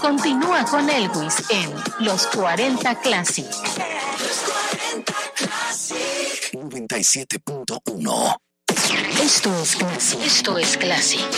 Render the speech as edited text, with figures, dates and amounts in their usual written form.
Continúa con Elvis en Los 40 Classic. 97.1. Esto es Classic.